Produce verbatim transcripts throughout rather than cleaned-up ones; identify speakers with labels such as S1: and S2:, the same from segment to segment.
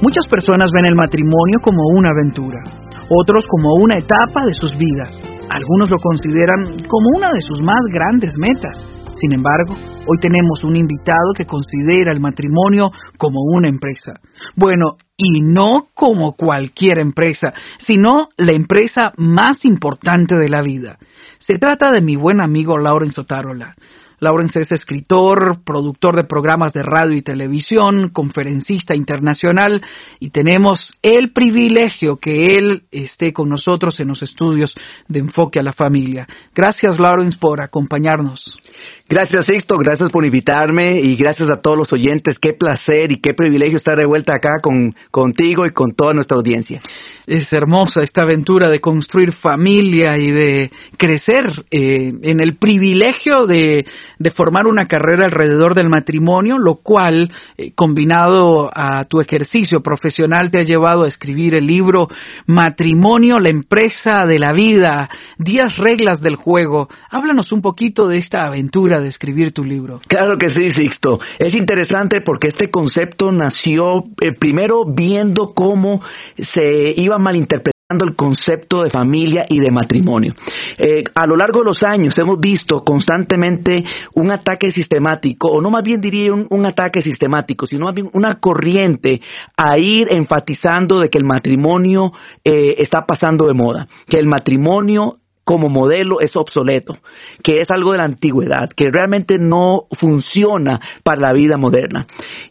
S1: Muchas personas ven el matrimonio como una aventura, otros como una etapa de sus vidas. Algunos lo consideran como una de sus más grandes metas. Sin embargo, hoy tenemos un invitado que considera el matrimonio como una empresa. Bueno, y no como cualquier empresa, sino la empresa más importante de la vida. Se trata de mi buen amigo Lawrence Otárola. Lawrence es escritor, productor de programas de radio y televisión, conferencista internacional, y tenemos el privilegio que él esté con nosotros en los estudios de Enfoque a la Familia. Gracias, Lawrence, por acompañarnos.
S2: Gracias, Sixto, gracias por invitarme y gracias a todos los oyentes. Qué placer y qué privilegio estar de vuelta acá con, contigo y con toda nuestra audiencia.
S1: Es hermosa esta aventura de construir familia y de crecer eh, en el privilegio de, de formar una carrera alrededor del matrimonio, lo cual, eh, combinado a tu ejercicio profesional, te ha llevado a escribir el libro Matrimonio, la empresa de la vida, diez reglas del juego. Háblanos un poquito de esta aventura de escribir tu libro.
S2: Claro que sí, Sixto. Es interesante porque este concepto nació eh, primero viendo cómo se iba malinterpretando el concepto de familia y de matrimonio. Eh, a lo largo de los años hemos visto constantemente un ataque sistemático, o no más bien diría un, un ataque sistemático, sino más bien una corriente a ir enfatizando de que el matrimonio eh, está pasando de moda, que el matrimonio como modelo es obsoleto, que es algo de la antigüedad, que realmente no funciona para la vida moderna.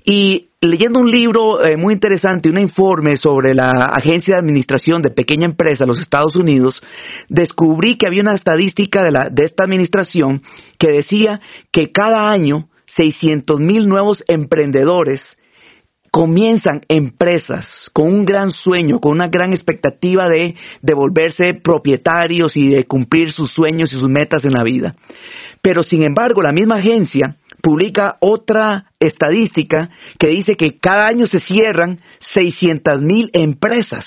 S2: Y leyendo un libro eh, muy interesante, un informe sobre la Agencia de Administración de Pequeña Empresa de los Estados Unidos, descubrí que había una estadística de, la, de esta administración que decía que cada año seiscientos mil nuevos emprendedores comienzan empresas con un gran sueño, con una gran expectativa de, de volverse propietarios y de cumplir sus sueños y sus metas en la vida. Pero sin embargo, la misma agencia publica otra estadística que dice que cada año se cierran seiscientas mil empresas.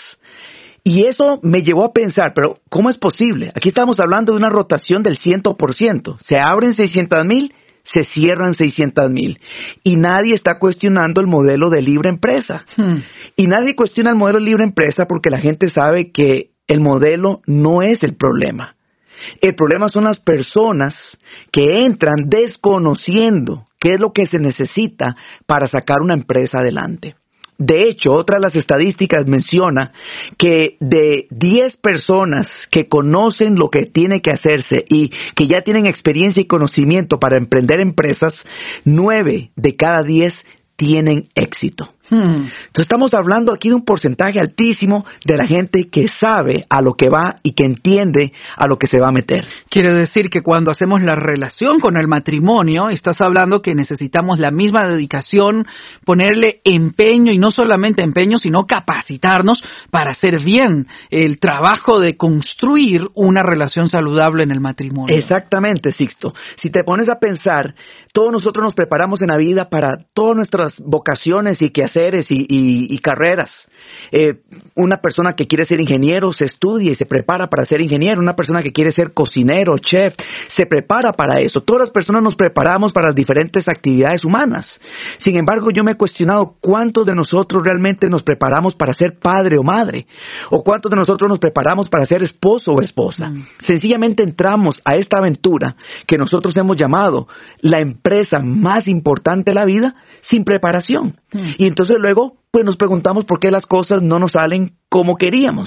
S2: Y eso me llevó a pensar, pero ¿cómo es posible? Aquí estamos hablando de una rotación del cien por ciento. Se abren seiscientas mil, se cierran seiscientas mil. Y nadie está cuestionando el modelo de libre empresa. Hmm. Y nadie cuestiona el modelo de libre empresa porque la gente sabe que el modelo no es el problema. El problema son las personas que entran desconociendo qué es lo que se necesita para sacar una empresa adelante. De hecho, otra de las estadísticas menciona que de diez personas que conocen lo que tiene que hacerse y que ya tienen experiencia y conocimiento para emprender empresas, nueve de cada diez tienen éxito. Hmm. Entonces estamos hablando aquí de un porcentaje altísimo de la gente que sabe a lo que va y que entiende a lo que se va a meter.
S1: Quiere decir que cuando hacemos la relación con el matrimonio, estás hablando que necesitamos la misma dedicación, ponerle empeño, y no solamente empeño, sino capacitarnos para hacer bien el trabajo de construir una relación saludable en el matrimonio.
S2: Exactamente, Sixto. Si te pones a pensar, todos nosotros nos preparamos en la vida para todas nuestras vocaciones y quehaceres y, y, y carreras. Eh, una persona que quiere ser ingeniero se estudia y se prepara para ser ingeniero. Una persona que quiere ser cocinero, chef, se prepara para eso. Todas las personas nos preparamos para las diferentes actividades humanas. Sin embargo, yo me he cuestionado cuántos de nosotros realmente nos preparamos para ser padre o madre, o cuántos de nosotros nos preparamos para ser esposo o esposa. Mm. Sencillamente entramos a esta aventura que nosotros hemos llamado la empresa más importante de la vida sin preparación. Mm. Y entonces luego pues nos preguntamos por qué las cosas no nos salen como queríamos.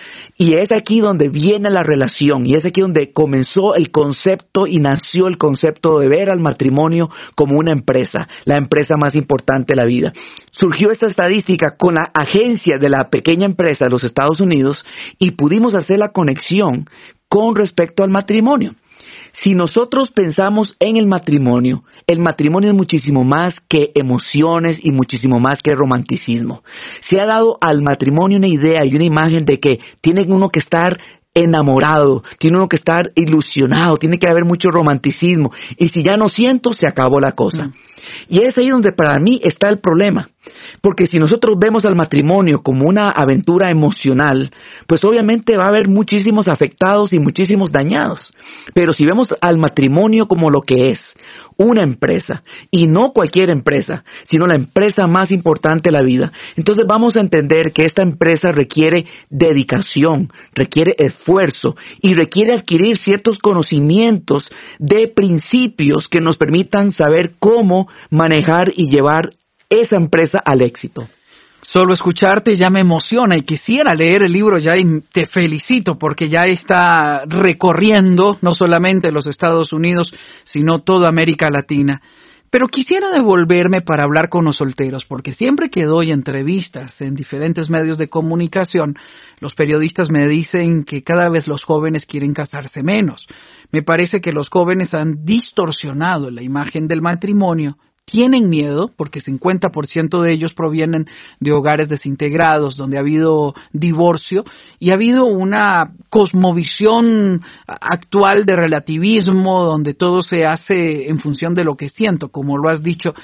S2: Y es aquí donde viene la relación, y es aquí donde comenzó el concepto y nació el concepto de ver al matrimonio como una empresa, la empresa más importante de la vida. Surgió esta estadística con la agencia de la pequeña empresa de los Estados Unidos y pudimos hacer la conexión con respecto al matrimonio. Si nosotros pensamos en el matrimonio, el matrimonio es muchísimo más que emociones y muchísimo más que romanticismo. Se ha dado al matrimonio una idea y una imagen de que tiene uno que estar enamorado, tiene uno que estar ilusionado, tiene que haber mucho romanticismo. Y si ya no siento, se acabó la cosa. Mm. Y es ahí donde para mí está el problema. Porque si nosotros vemos al matrimonio como una aventura emocional, pues obviamente va a haber muchísimos afectados y muchísimos dañados. Pero si vemos al matrimonio como lo que es, una empresa, y no cualquier empresa, sino la empresa más importante de la vida, entonces vamos a entender que esta empresa requiere dedicación, requiere esfuerzo y requiere adquirir ciertos conocimientos de principios que nos permitan saber cómo manejar y llevar esa empresa al éxito.
S1: Solo escucharte ya me emociona y quisiera leer el libro ya, y te felicito porque ya está recorriendo no solamente los Estados Unidos, sino toda América Latina. Pero quisiera devolverme para hablar con los solteros, porque siempre que doy entrevistas en diferentes medios de comunicación, los periodistas me dicen que cada vez los jóvenes quieren casarse menos. Me parece que los jóvenes han distorsionado la imagen del matrimonio. Tienen miedo porque cincuenta por ciento de ellos provienen de hogares desintegrados donde ha habido divorcio y ha habido una cosmovisión actual de relativismo donde todo se hace en función de lo que siento, como lo has dicho.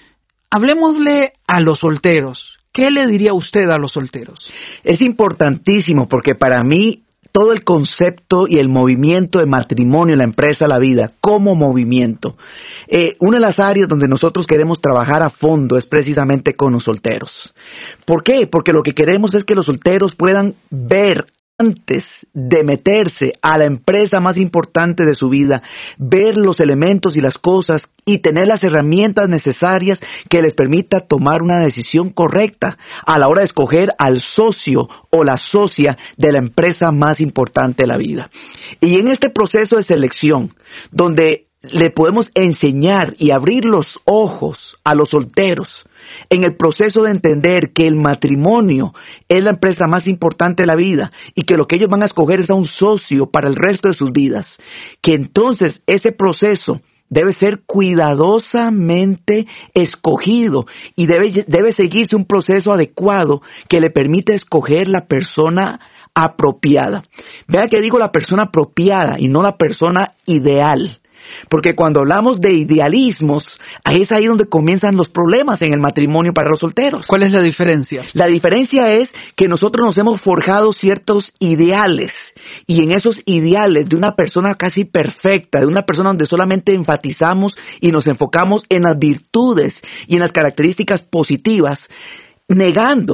S1: Hablemosle a los solteros. ¿Qué le diría usted a los solteros?
S2: Es importantísimo porque para mí todo el concepto y el movimiento de matrimonio en la empresa La Vida como movimiento, eh, una de las áreas donde nosotros queremos trabajar a fondo es precisamente con los solteros. ¿Por qué? Porque lo que queremos es que los solteros puedan ver antes de meterse a la empresa más importante de su vida, ver los elementos y las cosas y tener las herramientas necesarias que les permita tomar una decisión correcta a la hora de escoger al socio o la socia de la empresa más importante de la vida. Y en este proceso de selección, donde le podemos enseñar y abrir los ojos a los solteros, en el proceso de entender que el matrimonio es la empresa más importante de la vida y que lo que ellos van a escoger es a un socio para el resto de sus vidas, que entonces ese proceso debe ser cuidadosamente escogido y debe, debe seguirse un proceso adecuado que le permite escoger la persona apropiada. Vea que digo la persona apropiada y no la persona ideal. Porque cuando hablamos de idealismos, ahí es ahí donde comienzan los problemas en el matrimonio para los solteros.
S1: ¿Cuál es la diferencia?
S2: La diferencia es que nosotros nos hemos forjado ciertos ideales, y en esos ideales de una persona casi perfecta, de una persona donde solamente enfatizamos y nos enfocamos en las virtudes y en las características positivas, negando,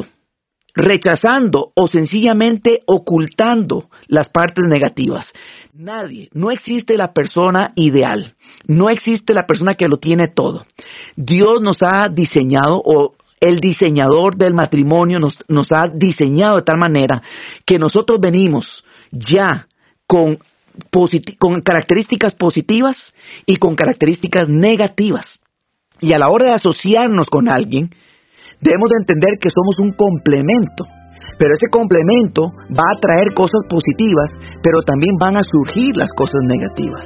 S2: rechazando o sencillamente ocultando las partes negativas. Nadie, no existe la persona ideal, no existe la persona que lo tiene todo. Dios nos ha diseñado, o el diseñador del matrimonio nos, nos ha diseñado de tal manera que nosotros venimos ya con, posit- con características positivas y con características negativas. Y a la hora de asociarnos con alguien, debemos de entender que somos un complemento. Pero ese complemento va a traer cosas positivas, pero también van a surgir las cosas negativas.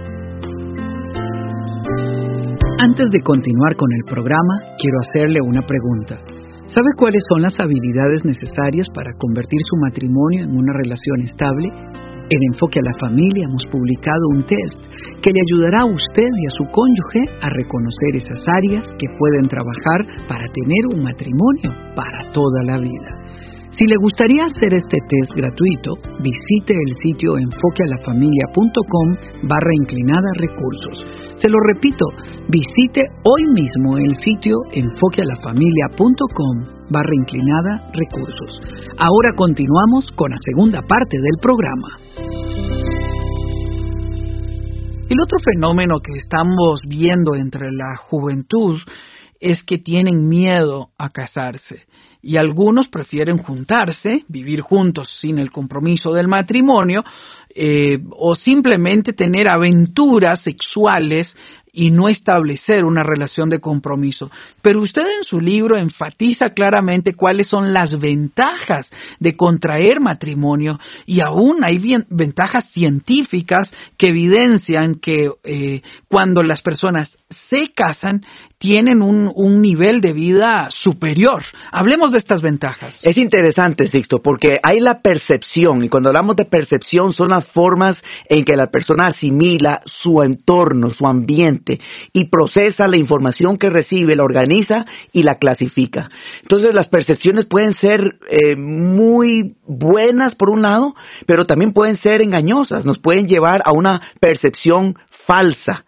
S1: Antes de continuar con el programa, quiero hacerle una pregunta. ¿Sabe cuáles son las habilidades necesarias para convertir su matrimonio en una relación estable? En Enfoque a la Familia hemos publicado un test que le ayudará a usted y a su cónyuge a reconocer esas áreas que pueden trabajar para tener un matrimonio para toda la vida. Si le gustaría hacer este test gratuito, visite el sitio enfoquealafamilia.com barra inclinada recursos. Se lo repito, visite hoy mismo el sitio enfoquealafamilia.com barra inclinada recursos. Ahora continuamos con la segunda parte del programa. El otro fenómeno que estamos viendo entre la juventud es que tienen miedo a casarse. Y algunos prefieren juntarse, vivir juntos sin el compromiso del matrimonio, eh, o simplemente tener aventuras sexuales y no establecer una relación de compromiso. Pero usted en su libro enfatiza claramente cuáles son las ventajas de contraer matrimonio, y aún hay bien, ventajas científicas que evidencian que eh, cuando las personas se casan, tienen un, un nivel de vida superior. Hablemos de estas ventajas.
S2: Es interesante, Sixto, porque hay la percepción, y cuando hablamos de percepción son las formas en que la persona asimila su entorno, su ambiente, y procesa la información que recibe, la organiza y la clasifica. Entonces las percepciones pueden ser eh, muy buenas por un lado, pero también pueden ser engañosas, nos pueden llevar a una percepción falsa.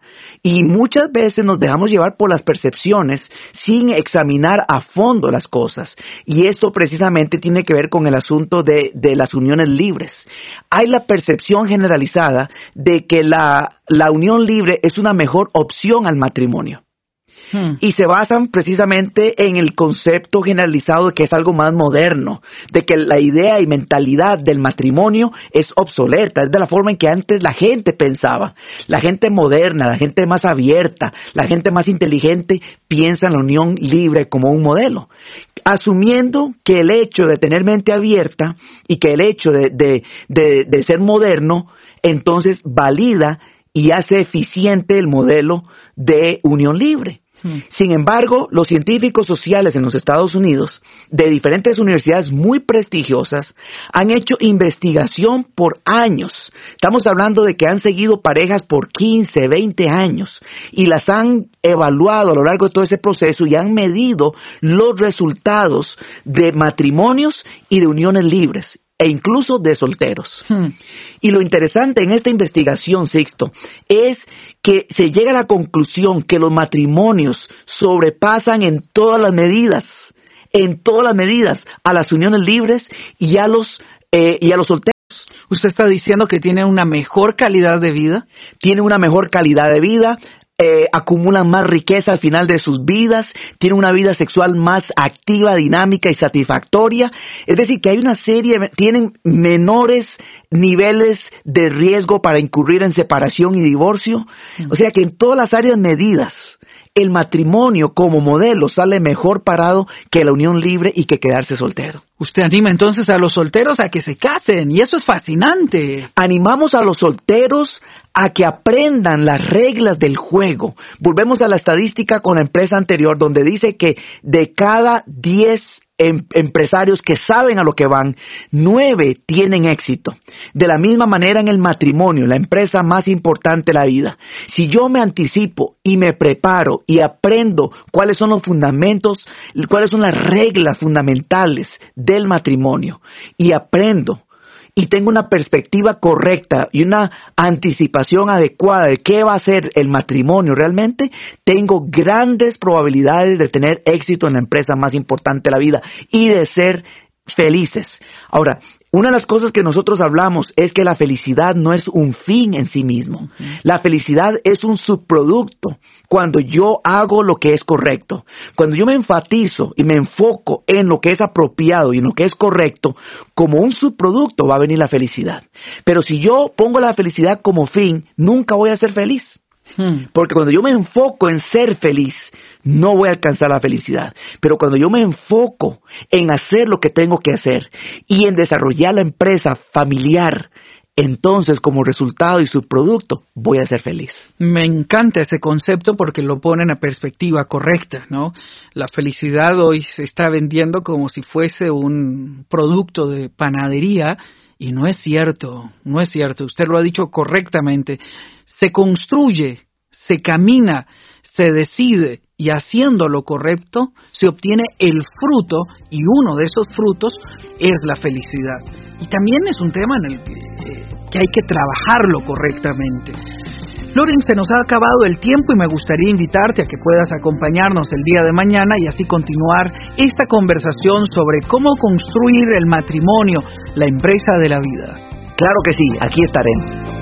S2: Y muchas veces nos dejamos llevar por las percepciones sin examinar a fondo las cosas. Y esto precisamente tiene que ver con el asunto de, de las uniones libres. Hay la percepción generalizada de que la, la unión libre es una mejor opción al matrimonio. Hmm. Y se basan precisamente en el concepto generalizado de que es algo más moderno, de que la idea y mentalidad del matrimonio es obsoleta, es de la forma en que antes la gente pensaba. La gente moderna, la gente más abierta, la gente más inteligente piensa en la unión libre como un modelo, asumiendo que el hecho de tener mente abierta y que el hecho de, de, de, de ser moderno, entonces valida y hace eficiente el modelo de unión libre. Sin embargo, los científicos sociales en los Estados Unidos, de diferentes universidades muy prestigiosas, han hecho investigación por años. Estamos hablando de que han seguido parejas por quince, veinte años y las han evaluado a lo largo de todo ese proceso y han medido los resultados de matrimonios y de uniones libres e incluso de solteros. Hmm. Y lo interesante en esta investigación, Sixto, es que se llega a la conclusión que los matrimonios sobrepasan en todas las medidas, en todas las medidas, a las uniones libres y a los eh, y a los solteros.
S1: ¿Usted está diciendo que tienen una mejor calidad de vida?
S2: Tienen una mejor calidad de vida. Eh, acumulan más riqueza al final de sus vidas, tienen una vida sexual más activa, dinámica y satisfactoria. Es decir, que hay una serie, tienen menores niveles de riesgo para incurrir en separación y divorcio. O sea que en todas las áreas medidas, el matrimonio como modelo sale mejor parado que la unión libre y que quedarse soltero.
S1: Usted anima entonces a los solteros a que se casen, y eso es fascinante.
S2: Animamos a los solteros a que aprendan las reglas del juego. Volvemos a la estadística con la empresa anterior, donde dice que de cada diez em- empresarios que saben a lo que van, nueve tienen éxito. De la misma manera en el matrimonio, la empresa más importante de la vida. Si yo me anticipo y me preparo y aprendo cuáles son los fundamentos, cuáles son las reglas fundamentales del matrimonio, y aprendo y tengo una perspectiva correcta y una anticipación adecuada de qué va a ser el matrimonio realmente, tengo grandes probabilidades de tener éxito en la empresa más importante de la vida y de ser felices. Ahora, una de las cosas que nosotros hablamos es que la felicidad no es un fin en sí mismo. Uh-huh. La felicidad es un subproducto cuando yo hago lo que es correcto. Cuando yo me enfatizo y me enfoco en lo que es apropiado y en lo que es correcto, como un subproducto va a venir la felicidad. Pero si yo pongo la felicidad como fin, nunca voy a ser feliz. Uh-huh. Porque cuando yo me enfoco en ser feliz, no voy a alcanzar la felicidad. Pero cuando yo me enfoco en hacer lo que tengo que hacer y en desarrollar la empresa familiar, entonces como resultado y subproducto voy a ser feliz.
S1: Me encanta ese concepto porque lo pone en la perspectiva correcta, ¿no? La felicidad hoy se está vendiendo como si fuese un producto de panadería y no es cierto, no es cierto. Usted lo ha dicho correctamente. Se construye, se camina, se decide, y haciendo lo correcto se obtiene el fruto, y uno de esos frutos es la felicidad. Y también es un tema en el que, eh, que hay que trabajarlo correctamente. Loren, se nos ha acabado el tiempo y me gustaría invitarte a que puedas acompañarnos el día de mañana y así continuar esta conversación sobre cómo construir el matrimonio, la empresa de la vida.
S2: Claro que sí, aquí estaremos.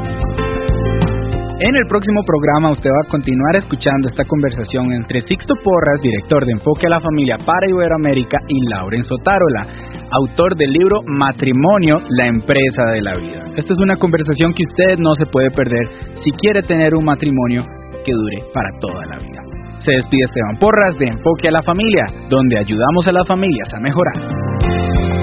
S3: En el próximo programa usted va a continuar escuchando esta conversación entre Sixto Porras, director de Enfoque a la Familia para Iberoamérica, y Laurenzo Tarola, autor del libro Matrimonio, la empresa de la vida. Esta es una conversación que usted no se puede perder si quiere tener un matrimonio que dure para toda la vida. Se despide Esteban Porras de Enfoque a la Familia, donde ayudamos a las familias a mejorar.